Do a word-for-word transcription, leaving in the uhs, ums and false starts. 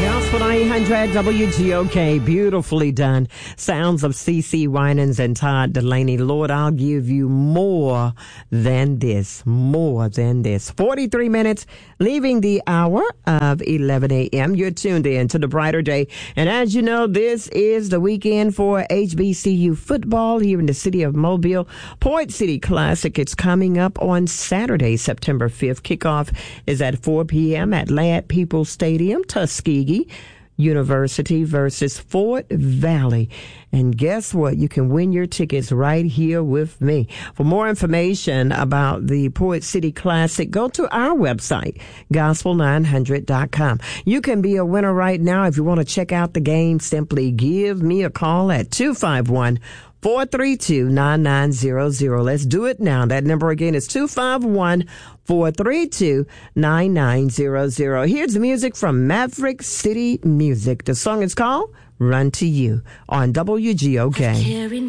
Gospel nine hundred W G O K, beautifully done. Sounds of C C Winans and Todd Delaney. Lord, I'll give you more than this, more than this. forty-three minutes, leaving the hour of eleven a.m. You're tuned in to the Brighter Day. And as you know, this is the weekend for H B C U football here in the city of Mobile. Point City Classic, it's coming up on Saturday, September fifth. Kickoff is at four p.m. at Ladd Peoples Stadium, Tuskegee University versus Fort Valley. And guess what? You can win your tickets right here with me. For more information about the Point City Classic, go to our website, gospel nine hundred dot com. You can be a winner right now. If you want to check out the game, simply give me a call at two five one, four three two, nine nine zero zero. Let's do it now. That number again is two five one, four three two, nine nine zero zero. Here's the music from Maverick City Music. The song is called Run to You on W G O K.